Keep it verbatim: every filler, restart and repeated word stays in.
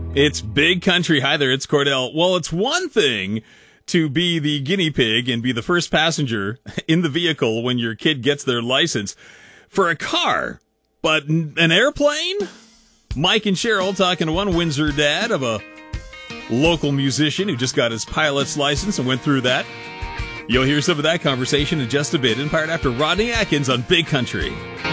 It's Big Country. Hi there, it's Cordell. Well, it's one thing to be the guinea pig and be the first passenger in the vehicle when your kid gets their license for a car, but an airplane? Mike and Cheryl talking to one Windsor dad of a local musician who just got his pilot's license and went through that. You'll hear some of that conversation in just a bit, in part after Rodney Atkins on Big Country.